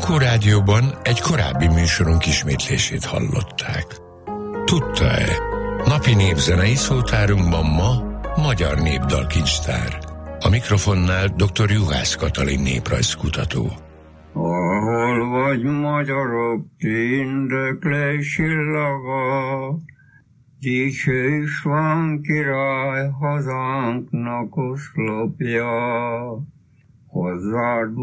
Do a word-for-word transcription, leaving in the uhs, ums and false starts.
Ankó Rádióban egy korábbi műsorunk ismétlését hallották. Tudta-e? Napi népzenei szótárunkban ma magyar népdalkincstár. A mikrofonnál dr. Juhász Katalin néprajzkutató. Ahol vagy magyarok tündöklés illaga, dicső István király hazánknak oszlopja. Hozzád